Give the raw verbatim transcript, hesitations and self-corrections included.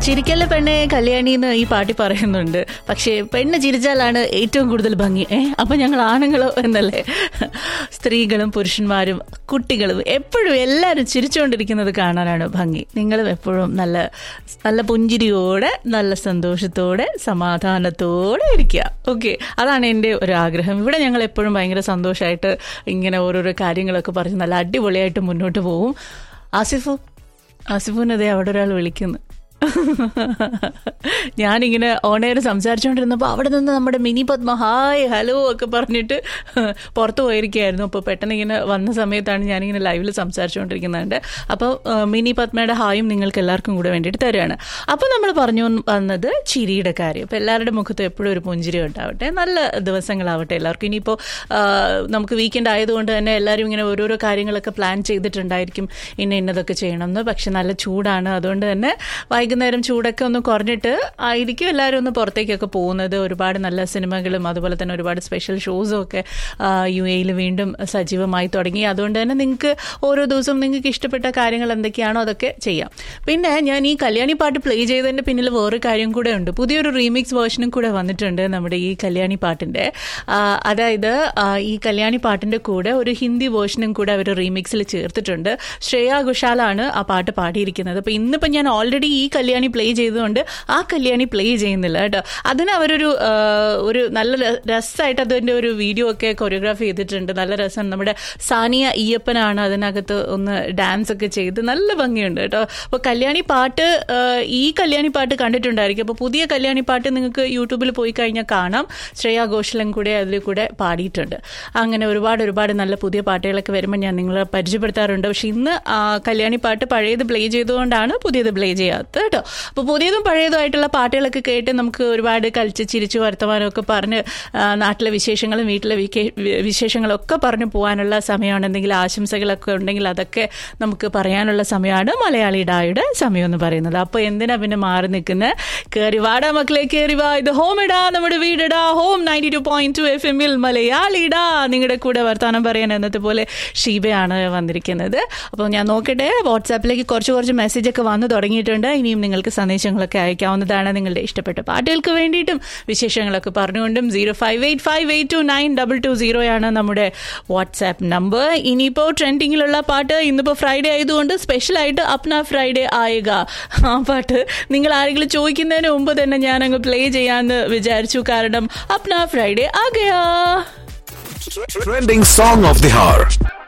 ചിരിക്കല്ല പെണ്ണെ കല്യാണി എന്ന് ഈ പാട്ടി പറയുന്നുണ്ട്. പക്ഷേ പെണ്ണ് ചിരിച്ചാലാണ് ഏറ്റവും കൂടുതൽ ഭംഗി. ഏ അപ്പൊ ഞങ്ങൾ ആണുങ്ങളോ എന്നല്ലേ? സ്ത്രീകളും പുരുഷന്മാരും കുട്ടികളും എപ്പോഴും എല്ലാവരും ചിരിച്ചുകൊണ്ടിരിക്കുന്നത് കാണാനാണ് ഭംഗി. നിങ്ങളും എപ്പോഴും നല്ല നല്ല പുഞ്ചിരിയോടെ, നല്ല സന്തോഷത്തോടെ, സമാധാനത്തോടെ ഇരിക്കുക. ഓക്കെ, അതാണ് എൻ്റെ ഒരു ആഗ്രഹം. ഇവിടെ ഞങ്ങൾ എപ്പോഴും ഭയങ്കര സന്തോഷമായിട്ട് ഇങ്ങനെ ഓരോരോ കാര്യങ്ങളൊക്കെ പറഞ്ഞ് നല്ല അടിപൊളിയായിട്ട് മുന്നോട്ട് പോകും. ആസിഫു ആസിഫുവിനതേ അവിടെ ഒരാൾ വിളിക്കുന്നു. ഞാനിങ്ങനെ ഓണേര് സംസാരിച്ചുകൊണ്ടിരുന്നപ്പോൾ അവിടെ നിന്ന് നമ്മുടെ മിനി പത്മ ഹായ് ഹലോ ഒക്കെ പറഞ്ഞിട്ട് പുറത്ത് പോയിരിക്കുകയായിരുന്നു. അപ്പോൾ പെട്ടെന്ന് ഇങ്ങനെ വന്ന സമയത്താണ് ഞാനിങ്ങനെ ലൈവിൽ സംസാരിച്ചുകൊണ്ടിരിക്കുന്നുണ്ട്. അപ്പോൾ മിനി പത്മയുടെ ഹായും നിങ്ങൾക്ക് എല്ലാവർക്കും കൂടെ വേണ്ടിയിട്ട് തരികയാണ്. അപ്പോൾ നമ്മൾ പറഞ്ഞു വന്നത് ചിരിയുടെ കാര്യം. അപ്പോൾ എല്ലാവരുടെ മുഖത്തും എപ്പോഴും ഒരു പുഞ്ചിരി ഉണ്ടാവട്ടെ, നല്ല ദിവസങ്ങളാവട്ടെ എല്ലാവർക്കും. ഇനിയിപ്പോൾ നമുക്ക് വീക്കെൻഡ് ആയതുകൊണ്ട് തന്നെ എല്ലാവരും ഇങ്ങനെ ഓരോരോ കാര്യങ്ങളൊക്കെ പ്ലാൻ ചെയ്തിട്ടുണ്ടായിരിക്കും, ഇന്ന ഇന്നതൊക്കെ ചെയ്യണമെന്ന്. പക്ഷെ നല്ല ചൂടാണ്, അതുകൊണ്ട് തന്നെ വൈകുന്നേരം ചൂടൊക്കെ ഒന്ന് കുറഞ്ഞിട്ട് ആയിരിക്കും എല്ലാവരും ഒന്ന് പുറത്തേക്കൊക്കെ പോകുന്നത്. ഒരുപാട് നല്ല സിനിമകളും അതുപോലെ തന്നെ ഒരുപാട് സ്പെഷ്യൽ ഷോസും ഒക്കെ യു എയിൽ വീണ്ടും സജീവമായി തുടങ്ങി. അതുകൊണ്ട് തന്നെ നിങ്ങൾക്ക് ഓരോ ദിവസവും നിങ്ങൾക്ക് ഇഷ്ടപ്പെട്ട കാര്യങ്ങൾ എന്തൊക്കെയാണോ അതൊക്കെ ചെയ്യാം. പിന്നെ ഞാൻ ഈ കല്യാണി പാട്ട് പ്ലേ ചെയ്തതിൻ്റെ പിന്നിൽ വേറൊരു കാര്യം കൂടെ ഉണ്ട്. പുതിയൊരു റീമിക്സ് വേർഷനും കൂടെ വന്നിട്ടുണ്ട് നമ്മുടെ ഈ കല്യാണി പാട്ടിൻ്റെ. അതായത് ഈ കല്യാണി പാട്ടിൻ്റെ കൂടെ ഒരു ഹിന്ദി വേർഷനും കൂടെ അവർ റീമിക്സിൽ ചേർത്തിട്ടുണ്ട്. ശ്രേയ ഘോഷാലാണ് ആ പാട്ട് പാടിയിരിക്കുന്നത്. അപ്പോൾ ഇന്നിപ്പോൾ ഞാൻ ഓൾറെഡി ഈ കല്യാണി പ്ലേ ചെയ്തുകൊണ്ട് ആ കല്യാണി പ്ലേ ചെയ്യുന്നില്ല കേട്ടോ. അതിന് അവരൊരു ഒരു നല്ല രസമായിട്ട് അതിൻ്റെ ഒരു വീഡിയോ ഒക്കെ കൊറിയോഗ്രാഫി ചെയ്തിട്ടുണ്ട്. നല്ല രസം. നമ്മുടെ സാനിയ ഈയപ്പനാണ് അതിനകത്ത് ഒന്ന് ഡാൻസ് ഒക്കെ ചെയ്ത് നല്ല ഭംഗിയുണ്ട് കേട്ടോ. അപ്പോൾ കല്യാണി പാട്ട് ഈ കല്യാണി പാട്ട് കണ്ടിട്ടുണ്ടായിരിക്കും. അപ്പോൾ പുതിയ കല്യാണി പാട്ട് നിങ്ങൾക്ക് യൂട്യൂബിൽ പോയി കഴിഞ്ഞാൽ കാണാം. ശ്രേയ ഘോഷലും കൂടെ അതിൽ കൂടെ പാടിയിട്ടുണ്ട്. അങ്ങനെ ഒരുപാട് ഒരുപാട് നല്ല പുതിയ പാട്ടുകളൊക്കെ വരുമ്പോൾ ഞാൻ നിങ്ങളെ പരിചയപ്പെടുത്താറുണ്ട്. പക്ഷെ ഇന്ന് കല്യാണി പാട്ട് പഴയത് പ്ലേ ചെയ്തുകൊണ്ടാണ് പുതിയത് പ്ലേ ചെയ്യാത്തത് കേട്ടോ. അപ്പോൾ പുതിയതും പഴയതുമായിട്ടുള്ള പാട്ടുകളൊക്കെ കേട്ട് നമുക്ക് ഒരുപാട് കളിച്ച് ചിരിച്ചു വർത്തമാനമൊക്കെ പറഞ്ഞ് നാട്ടിലെ വിശേഷങ്ങളും വീട്ടിലെ വിശേഷങ്ങളൊക്കെ പറഞ്ഞു പോകാനുള്ള സമയമാണ്. എന്തെങ്കിലും ആശംസകളൊക്കെ ഉണ്ടെങ്കിൽ അതൊക്കെ നമുക്ക് പറയാനുള്ള സമയമാണ് മലയാളി ഡായുടെ സമയം എന്ന് പറയുന്നത്. അപ്പോൾ എന്തിനാ പിന്നെ മാറി നിൽക്കുന്നത്? കയറി വാടാ മക്കളെ, കയറി വാ. ഇത് ഹോം ഇടാ, നമ്മുടെ വീടിടാ. Home ninety two point two F എമ്മിൽ മലയാളി ഇടാ. നിങ്ങളുടെ കൂടെ വർത്താനം പറയാൻ എന്നത്തെ പോലെ ഷീബയാണ് വന്നിരിക്കുന്നത്. അപ്പോൾ ഞാൻ നോക്കട്ടെ, വാട്സാപ്പിലേക്ക് കുറച്ച് കുറച്ച് മെസ്സേജൊക്കെ വന്നു തുടങ്ങിയിട്ടുണ്ട്. ഇനിയും നിങ്ങൾക്ക് സന്ദേശങ്ങളൊക്കെ അയക്കാവുന്നതാണ് നിങ്ങളുടെ ഇഷ്ടപ്പെട്ട പാട്ടുകൾക്ക് വേണ്ടിയിട്ടും വിശേഷങ്ങളൊക്കെ പറഞ്ഞുകൊണ്ടും. Zero five eight five eight to nine double two സീറോയാണ് നമ്മുടെ വാട്സാപ്പ് നമ്പർ. ഇനിയിപ്പോൾ ട്രെൻഡിങ്ങിലുള്ള പാട്ട് ഇന്നിപ്പോൾ ഫ്രൈഡേ ആയതുകൊണ്ട് സ്പെഷ്യലായിട്ട് അപ്ന ഫ്രൈഡേ ആയേഗ ആ പാട്ട് നിങ്ങൾ ആരെങ്കിലും ചോദിക്കുന്നതിന് മുമ്പ് തന്നെ ഞാൻ അങ്ങ് പ്ലേ ചെയ്യാമെന്ന് വിചാരിച്ചു. കാരണം അപ്ന ഫ്രൈഡേ ആ Gaya. Trending song of the hour.